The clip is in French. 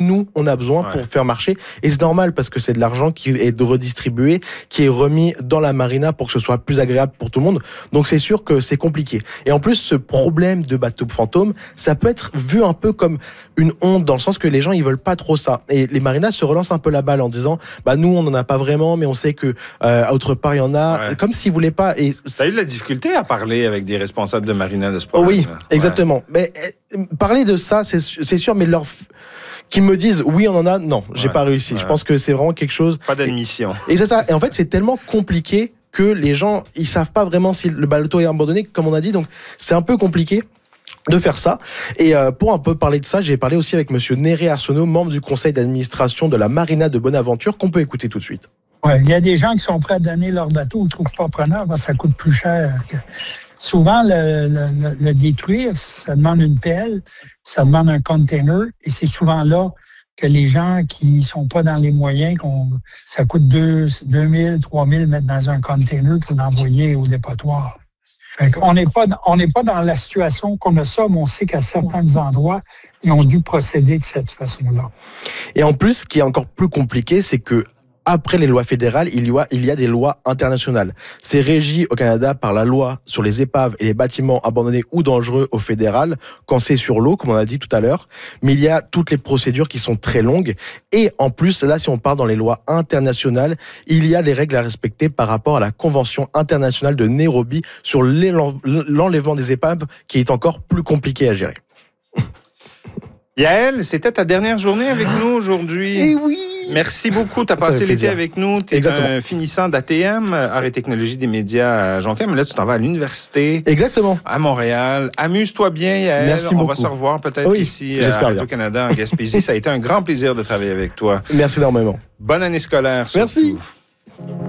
nous, on a besoin pour faire marcher. Et c'est normal parce que c'est de l'argent qui est redistribué, qui est remis dans la marina pour que ce soit plus agréable pour tout le monde. Donc c'est sûr que c'est compliqué. Et en plus, ce problème de bateau fantôme, ça peut être vu un peu comme une honte dans le sens que les gens, ils veulent pas trop ça. Et les marinas se relancent un peu la balle en disant, nous, on n'en a pas vraiment, mais on sait que autre part, il y en a. Comme s'ils voulaient pas. Et t'as eu de la difficulté à parler avec des responsables de marina de ce problème. Oui, exactement. Mais parler de ça, c'est sûr, mais qui me disent oui, on en a, non, j'ai pas réussi. Je pense que c'est vraiment quelque chose. Pas d'admission. Et c'est ça. Et en fait, c'est tellement compliqué que les gens, ils savent pas vraiment si le bateau est abandonné, comme on a dit. Donc, c'est un peu compliqué de faire ça. Et pour un peu parler de ça, j'ai parlé aussi avec monsieur Néré Arsenault, membre du conseil d'administration de la Marina de Bonaventure, qu'on peut écouter tout de suite. Ouais, il y a des gens qui sont prêts à donner leur bateau, ils ne trouvent pas preneur parce que ça coûte plus cher. Souvent, le détruire, ça demande une pelle, ça demande un container, et c'est souvent là que les gens qui sont pas dans les moyens, ça coûte 2 000, 3 000 mettre dans un container pour l'envoyer au dépotoir. On n'est pas dans la situation qu'on a ça, mais on sait qu'à certains endroits, ils ont dû procéder de cette façon-là. Et en plus, ce qui est encore plus compliqué, c'est que après les lois fédérales, il y a des lois internationales. C'est régi au Canada par la loi sur les épaves et les bâtiments abandonnés ou dangereux au fédéral, quand c'est sur l'eau, comme on a dit tout à l'heure. Mais il y a toutes les procédures qui sont très longues. Et en plus, là, si on part dans les lois internationales, il y a des règles à respecter par rapport à la Convention internationale de Nairobi sur l'enlèvement des épaves, qui est encore plus compliqué à gérer. Yaël, c'était ta dernière journée avec nous aujourd'hui. Eh oui! Merci beaucoup. Tu as passé l'été avec nous. Tu es un finissant d'ATM, Arts et technologies des médias à Jonquière. Mais là, tu t'en vas à l'université. Exactement. À Montréal. Amuse-toi bien, Yaël. Merci beaucoup. On va se revoir peut-être ici à Radio-Canada en Gaspésie. Ça a été un grand plaisir de travailler avec toi. Merci énormément. Bonne année scolaire. Merci. Surtout.